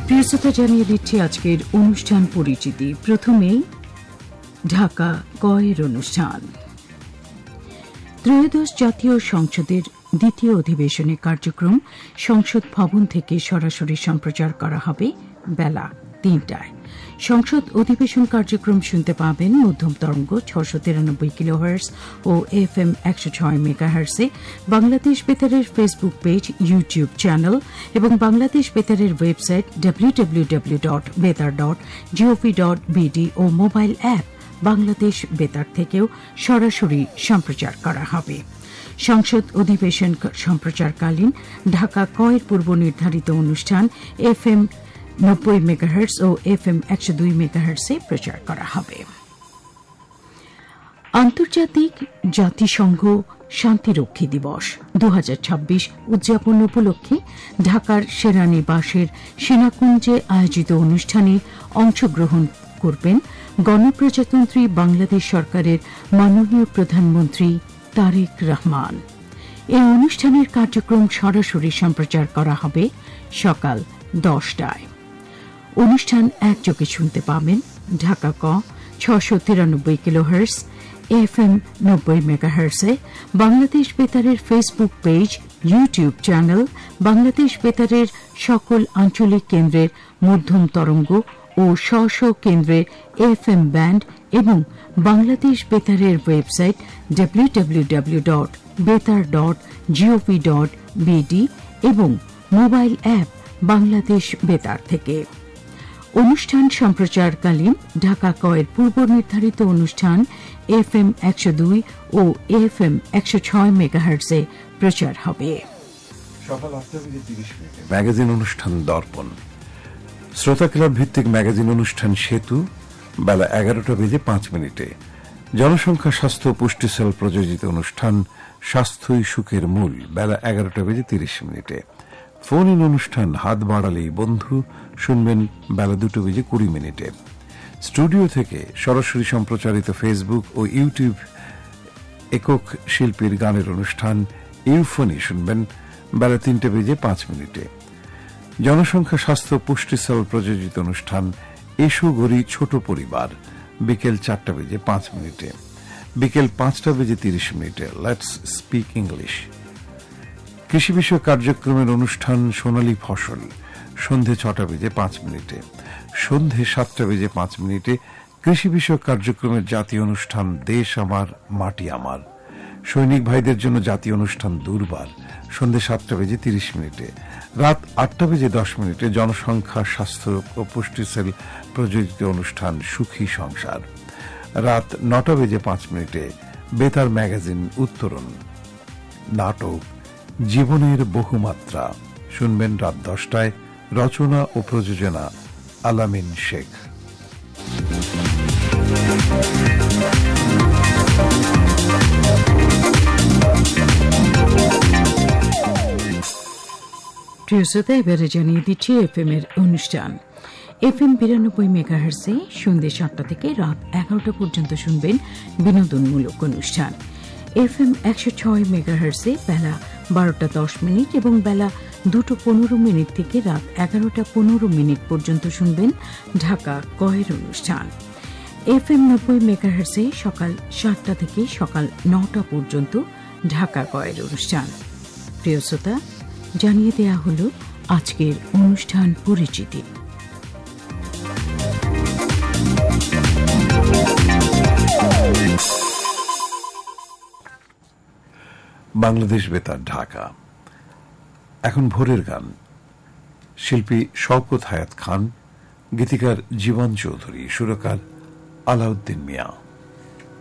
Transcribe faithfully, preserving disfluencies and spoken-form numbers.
প্রিয়তা জানিয়ে দিচ্ছি আজকের অনুষ্ঠান পরিচিতি। প্রথমেই ঢাকা কয়ের অনুষ্ঠান। ত্রয়োদশ জাতীয় সংসদের দ্বিতীয় অধিবেশনে কার্যক্রম সংসদ ভবন থেকে সরাসরি সম্প্রচার করা হবে বেলা তিনটায়। সংসদ অধিবেশন কার্যক্রম শুনতে পাবেন মধ্যম তরঙ্গ ছশো তিরানব্বই কিলোহার্টজ ও এফ এম একশো ছয় মেগাহার্টজে, Bangladesh বেতারের Facebook page, YouTube channel এবং Bangladesh বেতারের website W W W dot বেতার ডট জিওভি ডট বিডি ও মোবাইল অ্যাপ বাংলাদেশ বেতার থেকেও সরাসরি সম্প্রচার করা হবে। সংসদ অধিবেশন সম্প্রচারকালীন ঢাকা কয়ের পূর্ব নির্ধারিত অনুষ্ঠান এফ এম নব্বই মেগাহার্টজ ও এফ এম একশো দুই মেগাহার্টজে প্রচার করা হবে। আন্তর্জাতিক জাতিসংঘ শান্তিরক্ষী দিবস দু হাজার ছাব্বিশ উদযাপন উপলক্ষে ঢাকার সেনানিবাসের সেনাকুঞ্জে আয়োজিত অনুষ্ঠানে অংশগ্রহণ করবেন গণপ্রজাতন্ত্রী বাংলাদেশ সরকারের মাননীয় প্রধানমন্ত্রী তারেক রহমান। এই অনুষ্ঠানের কার্যক্রম সরাসরি সম্প্রচার করা হবে সকাল দশটায়। অনুষ্ঠান একযোগে শুনতে পাবেন ঢাকা ক ছশো তিরানব্বই কিলোহার্টজ, এফ এম নব্বই মেগাহার্টজে, Bangladesh বেতারের Facebook page, YouTube channel, Bangladesh বেতারের সকল আঞ্চলিক কেন্দ্রের মধ্যম তরঙ্গ ও স্ব স্ব কেন্দ্রের এফ এম ব্যান্ড এবং Bangladesh বেতারের website W W W dot বেতার ডট জিওভি ডট বিডি এবং মোবাইল অ্যাপ বাংলাদেশ বেতার থেকে। অনুষ্ঠান সম্প্রচারকালীন ঢাকা কয়ের পূর্ব নির্ধারিত অনুষ্ঠান এফ এম একশো দুই ও এফ এম একশো ছয় মেগাহার্টজে প্রচার হবে। সকাল আটটা বেজে তিরিশ মিনিটে ম্যাগাজিন অনুষ্ঠান দর্পণ, শ্রোতা ক্লাব ভিত্তিক ম্যাগাজিন অনুষ্ঠান সেতু বেলা এগারোটা বেজে পাঁচ মিনিটে। জনসংখ্যা স্বাস্থ্য পুষ্টি সেল প্রযোজিত অনুষ্ঠান স্বাস্থ্যই সুখের মূল বেলা এগারোটা বেজে তিরিশ মিনিটে। ফোন ইন অনুষ্ঠান হাত বাড়ালেই বন্ধু শুনবেন বেলা দুটো বেজে কুড়ি মিনিটে। স্টুডিও থেকে সরাসরি সম্প্রচারিত ফেসবুক ও ইউটিউব একক শিল্পীর গানের অনুষ্ঠান ইউফোনি শুনবেন বেলা তিনটে বেজে পাঁচ মিনিটে। জনসংখ্যা স্বাস্থ্য পুষ্টি সেল প্রযোজিত অনুষ্ঠান এসো গড়ি ছোট পরিবার বিকেল চারটা বেজে পাঁচ মিনিটে। বিকেল পাঁচটা বেজে তিরিশ মিনিটে লেটস স্পিক ইংলিশ। কৃষি বিষয়ক কার্যক্রমের অনুষ্ঠান সোনালী ফসল সন্ধে ছটা বেজে পাঁচ মিনিটে। সন্ধে সাতটা বেজে পাঁচ মিনিটে কৃষি বিষয়ক কার্যক্রমের জাতীয় অনুষ্ঠান দেশ আমার মাটি আমার। সৈনিক ভাইদের জন্য জাতীয় অনুষ্ঠান দুর্বার সন্ধে সাতটা বেজে তিরিশ মিনিটে। রাত আটটা বেজে দশ মিনিটে জনসংখ্যা স্বাস্থ্য ও পুষ্টি সেল প্রযোজিত অনুষ্ঠান সুখী সংসার। রাত নটা বেজে পাঁচ মিনিটে বেতার ম্যাগাজিন উত্তরণ নাটক জীবনের বহুমাত্রা শুনবেন রাত দশটায়। রচনা ও প্রযোজনা আলামিন শেখ। প্রিয়তা এবারে জানিয়ে দিচ্ছি এফ এম এর অনুষ্ঠান। এফ এম বিরানব্বই মেগাহার্টজে সন্ধ্যে সাতটা থেকে রাত এগারোটা পর্যন্ত শুনবেন বিনোদনমূলক অনুষ্ঠান। এফ এম একশো ছয় মেগাহার্টজে বেলা বারোটা দশ মিনিট এবং বেলা দুটো পনেরো মিনিট থেকে রাত এগারোটা পনেরো মিনিট পর্যন্ত শুনবেন ঢাকা কয়ের অনুষ্ঠান। এফ এম নব্বই মেগাহার্টজে সকাল সাতটা থেকে সকাল নটা পর্যন্ত ঢাকা কয়ের অনুষ্ঠান। প্রিয় শ্রোতা, জানিয়ে দেয়া হল আজকের অনুষ্ঠান পরিচিতি। বাংলাদেশ বেতার ঢাকা। এখন ভোরের গান, শিল্পী শওকত হায়াত খান, গীতিকার জীবন চৌধুরী, সুরকার আলাউদ্দিন মিয়া।